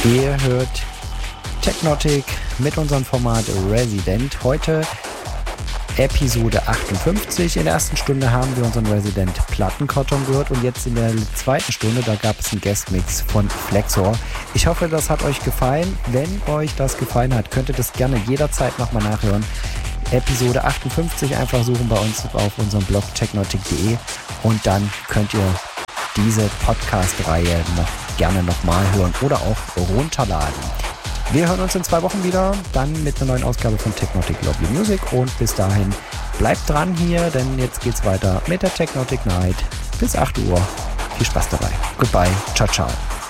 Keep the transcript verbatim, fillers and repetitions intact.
Ihr hört Technotic mit unserem Format Resident. Heute Episode achtundfünfzig. In der ersten Stunde haben wir unseren Resident Plattenkarton gehört und jetzt in der zweiten Stunde, da gab es einen Guestmix von Flexor. Ich hoffe, das hat euch gefallen. Wenn euch das gefallen hat, könnt ihr das gerne jederzeit nochmal nachhören. Episode achtundfünfzig einfach suchen bei uns auf unserem Blog technotic punkt de und dann könnt ihr diese Podcast-Reihe noch gerne nochmal hören oder auch runterladen. Wir hören uns in zwei Wochen wieder, dann mit einer neuen Ausgabe von Technotic Lovely Music und bis dahin bleibt dran hier, denn jetzt geht's weiter mit der Technotic Night bis acht Uhr. Viel Spaß dabei. Goodbye. Ciao, ciao.